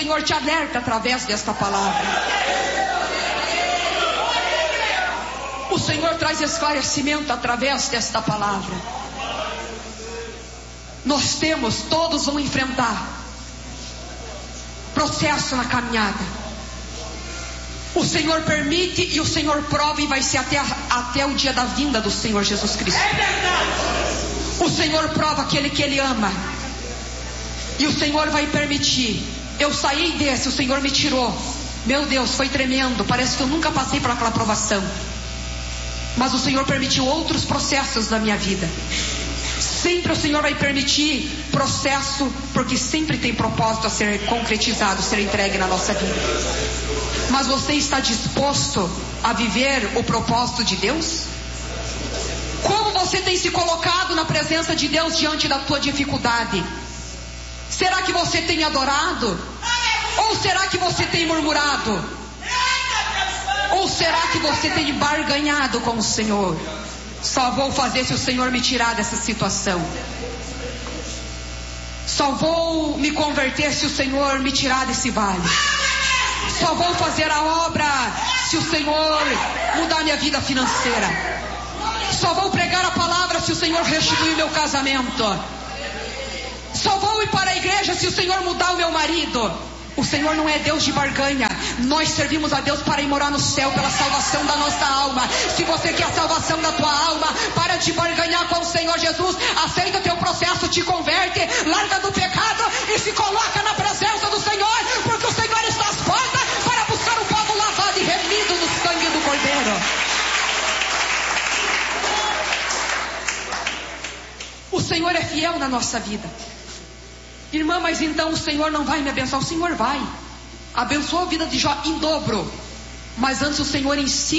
Senhor te alerta através desta palavra. O Senhor traz esclarecimento através desta palavra. Nós todos vamos enfrentar processo na caminhada. O Senhor permite e o Senhor prova, e vai ser até o dia da vinda do Senhor Jesus Cristo. O Senhor prova aquele que Ele ama. E o Senhor vai permitir. Eu saí desse, o Senhor me tirou. Meu Deus, foi tremendo. Parece que eu nunca passei por aquela provação. Mas o Senhor permitiu outros processos na minha vida. Sempre o Senhor vai permitir processo, porque sempre tem propósito a ser concretizado, ser entregue na nossa vida. Mas você está disposto a viver o propósito de Deus? Como você tem se colocado na presença de Deus diante da tua dificuldade? Será que você tem adorado? Ou será que você tem murmurado? Ou será que você tem barganhado com o Senhor? Só vou fazer se o Senhor me tirar dessa situação. Só vou me converter se o Senhor me tirar desse vale. Só vou fazer a obra se o Senhor mudar minha vida financeira. Só vou pregar a palavra se o Senhor restituir meu casamento. Só vou ir para a igreja se o Senhor mudar o meu marido. O Senhor não é Deus de barganha. Nós servimos a Deus para ir morar no céu pela salvação da nossa alma. Se você quer a salvação da tua alma, para de barganhar com o Senhor Jesus. Aceita o teu processo, te converte, larga do pecado e se coloca na presença do Senhor, porque o Senhor está às portas para buscar um povo lavado e remido no sangue do Cordeiro. O Senhor é fiel na nossa vida. Irmã, mas então o Senhor não vai me abençoar? O Senhor vai. Abençoou a vida de Jó em dobro. Mas antes o Senhor ensina